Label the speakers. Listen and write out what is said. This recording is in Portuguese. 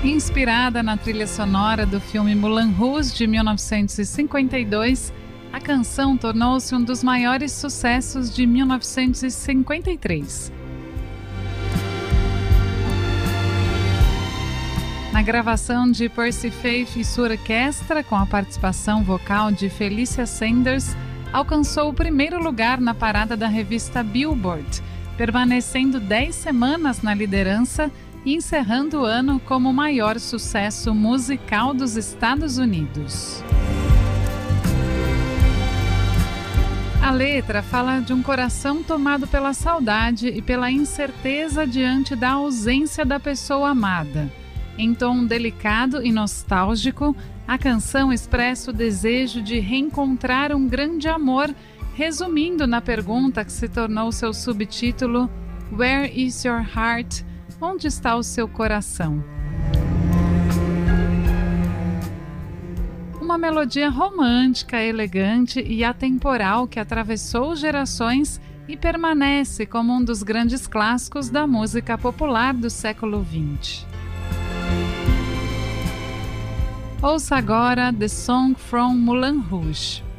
Speaker 1: Inspirada na trilha sonora do filme Moulin Rouge de 1952, a canção tornou-se um dos maiores sucessos de 1953. Na gravação de Percy Faith e sua orquestra, com a participação vocal de Felicia Sanders, alcançou o primeiro lugar na parada da revista Billboard, permanecendo 10 semanas na liderança e encerrando o ano como o maior sucesso musical dos Estados Unidos. A letra fala de um coração tomado pela saudade e pela incerteza diante da ausência da pessoa amada. Em tom delicado e nostálgico, a canção expressa o desejo de reencontrar um grande amor, resumindo na pergunta que se tornou seu subtítulo Where is your heart? Onde está o seu coração? Uma melodia romântica, elegante e atemporal que atravessou gerações e permanece como um dos grandes clássicos da música popular do século XX. Ouça agora The Song from Moulin Rouge.